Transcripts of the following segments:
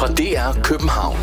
fra DR København.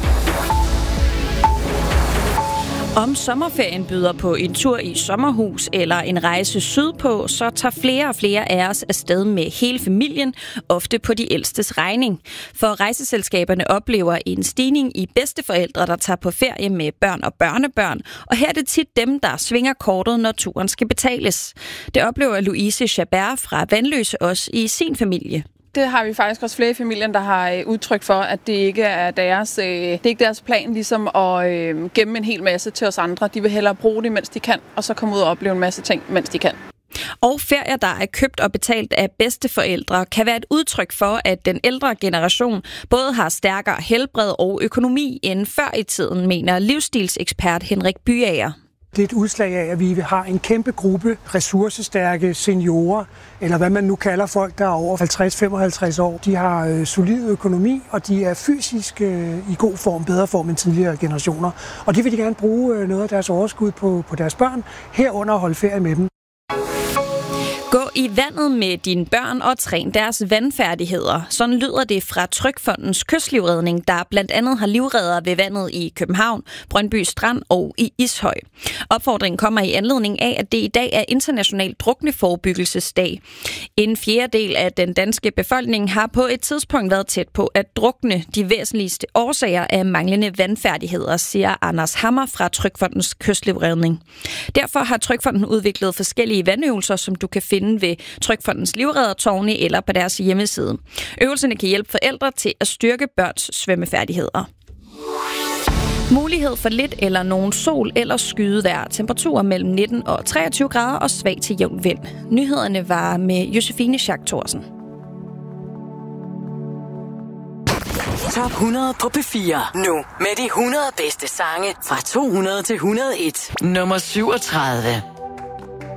Om sommerferien byder på en tur i sommerhus eller en rejse sydpå, så tager flere og flere af os afsted med hele familien, ofte på de ældstes regning. For rejseselskaberne oplever en stigning i bedsteforældre, der tager på ferie med børn og børnebørn, og her er det tit dem, der svinger kortet, når turen skal betales. Det oplever Louise Chabert fra Vanløse også i sin familie. Det har vi faktisk også flere i familien, der har udtrykt for, at det ikke er deres plan ligesom at gemme en hel masse til os andre. De vil hellere bruge det, mens de kan, og så komme ud og opleve en masse ting, mens de kan. Og ferier, der er købt og betalt af bedsteforældre, kan være et udtryk for, at den ældre generation både har stærkere helbred og økonomi end før i tiden, mener livsstilsekspert Henrik Byager. Det er et udslag af, at vi har en kæmpe gruppe ressourcestærke seniorer, eller hvad man nu kalder folk, der er over 50-55 år. De har solid økonomi, og de er fysisk i god form, bedre form end tidligere generationer. Og de vil de gerne bruge noget af deres overskud på deres børn, herunder at holde ferie med dem. Gå i vandet med dine børn og træn deres vandfærdigheder. Sådan lyder det fra TrygFondens kystlivredning, der blandt andet har livredder ved vandet i København, Brøndby Strand og i Ishøj. Opfordringen kommer i anledning af, at det i dag er international drukneforebyggelsesdag. En fjerdedel af den danske befolkning har på et tidspunkt været tæt på at drukne. De væsentligste årsager af manglende vandfærdigheder, siger Anders Hammer fra TrygFondens kystlivredning. Derfor har TrygFonden udviklet forskellige vandøvelser, som du kan finde ved TrygFondens livreddertårne eller på deres hjemmeside. Øvelserne kan hjælpe forældre til at styrke børns svømmefærdigheder. Mulighed for lidt eller nogen sol eller skydevejr. Temperaturer mellem 19 og 23 grader og svag til jævn vind. Nyhederne var med Josefine Schack Thorsen. Top 100 på P4 nu med de 100 bedste sange fra 200 til 101. Nummer 37.